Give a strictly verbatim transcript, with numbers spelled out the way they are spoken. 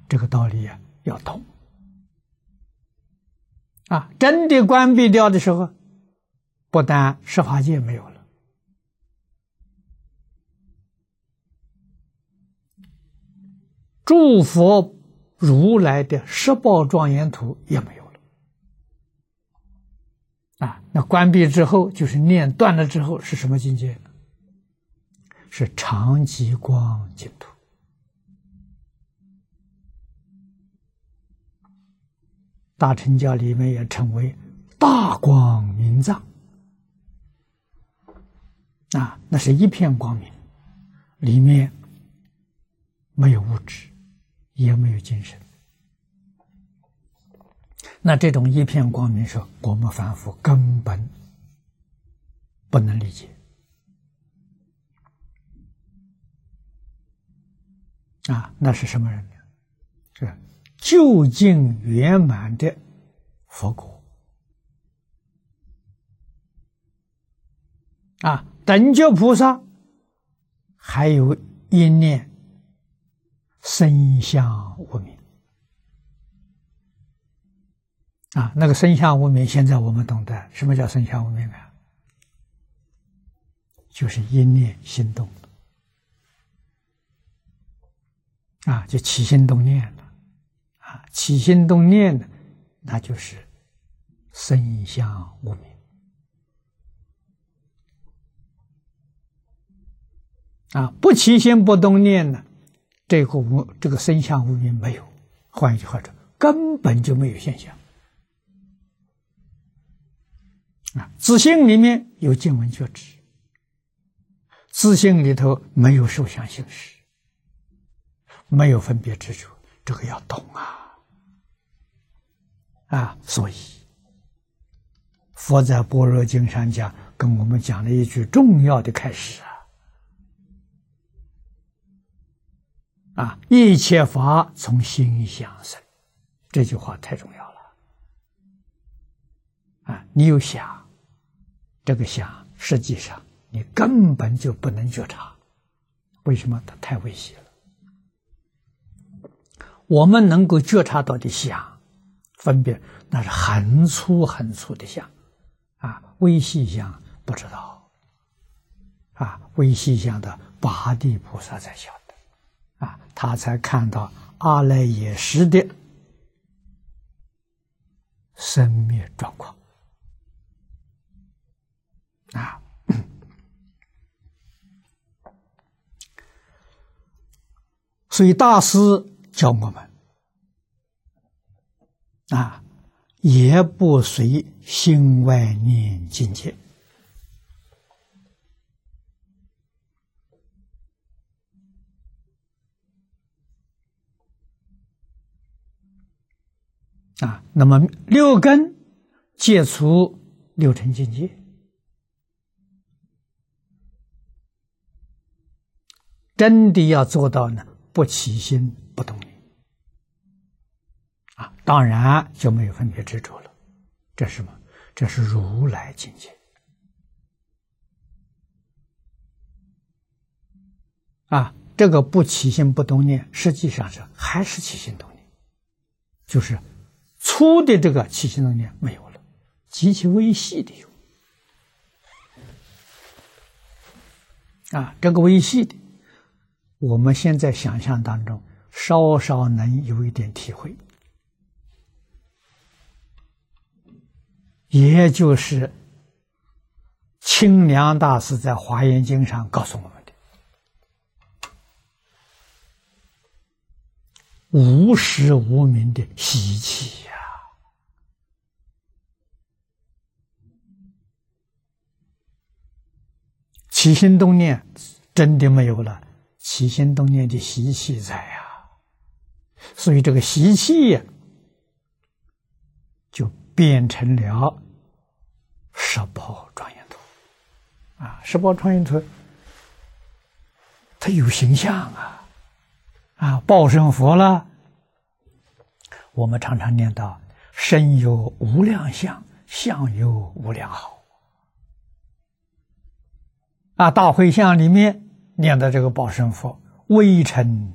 这个道理啊要懂啊！真的关闭掉的时候，不但十法界没有了，诸佛如来的十报庄严图也没有了啊！那关闭之后，就是念断了之后是什么境界呢？是常寂光净土。大乘教里面也称为大光明藏啊，那是一片光明，里面没有物质，也没有精神。那这种一片光明是我们凡夫根本不能理解啊，那是什么人呢？是究竟圆满的佛果啊！等觉菩萨还有一念身相无明啊，那个身相无明，现在我们懂得什么叫身相无明啊？就是一念心动啊，就起心动念了啊，起心动念的，那就是身相无明啊，不起心不动念呢，这个无这个身相无明没有，换一句话说，根本就没有现象啊。自性里面有见闻觉知，自性里头没有受想行识，没有分别执着，这个要懂啊啊！所以佛在般若经上讲，跟我们讲了一句重要的开始啊啊！一切法从心想生，这句话太重要了啊！你有想，这个想实际上你根本就不能觉察，为什么？它太微细了。我们能够觉察到的想分别，那是很粗很粗的想啊，微细想不知道啊，微细想的八地菩萨才晓得啊，他才看到阿赖耶识的生灭状况啊。所以大师教我们啊，也不随心外念境界啊。那么六根戒除六尘境界，真的要做到呢，不起心不动念啊，当然就没有分别执着了。这是什么？这是如来境界啊！这个不起心不动念，实际上是还是起心动念，就是粗的这个起心动念没有了，极其微细的有啊。这个微细的，我们现在想象当中稍稍能有一点体会，也就是清凉大师在《华严经》上告诉我们的无始无明的习气呀、啊！起心动念真的没有了，起心动念的习气在呀、啊，所以这个习气就变成了十报庄严图啊！十报庄严图，它有形象啊！啊，报身佛了，我们常常念到身有无量相，相有无量好啊！大会相里面念的这个报身佛，微尘